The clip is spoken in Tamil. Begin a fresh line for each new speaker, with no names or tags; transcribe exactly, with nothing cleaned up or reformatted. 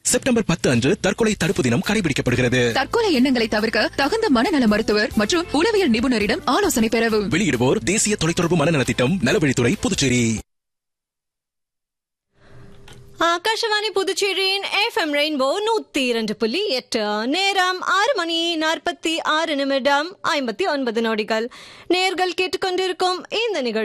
செப்டம்பர் பத்து அன்று தற்கொலை தடுப்பு தினம் கடைபிடிக்கப்படுகிறது.
தற்கொலை எண்ணங்களை தவிர்க்க தகுந்த மனநல மருத்துவர் மற்றும் உளவியல் நிபுணரிடம் ஆலோசனை பெறவும்.
வெளியிடுவோர் தேசிய தொலைத்தொடர்பு மனநல திட்டம், நலவழித்துறை, புதுச்சேரி.
ஆகாஷவாணி புதுச்சேரியின் எஃப்எம் ரெயின்போ நூத்தி இரண்டு புள்ளி எட்டு. நேரம் ஆறு மணி நாற்பத்தி ஆறு நிமிடம் ஐம்பத்தி ஒன்பது நொடிகள். நேர்கள் கேட்டுக்கொண்டிருக்கும் இந்த நிகழ்ச்சி